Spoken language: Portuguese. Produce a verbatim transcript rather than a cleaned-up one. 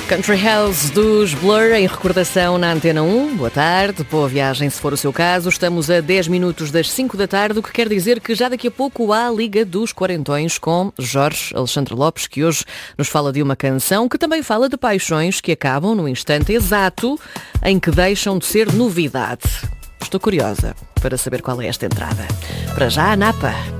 Country House dos Blur em recordação na Antena um. Boa tarde, boa viagem se for o seu caso. Estamos a dez minutos das cinco da tarde, o que quer dizer que já daqui a pouco há a Liga dos Quarentões com Jorge Alexandre Lopes, que hoje nos fala de uma canção que também fala de paixões que acabam no instante exato em que deixam de ser novidade. Estou curiosa para saber qual é esta entrada. Para já, a Napa.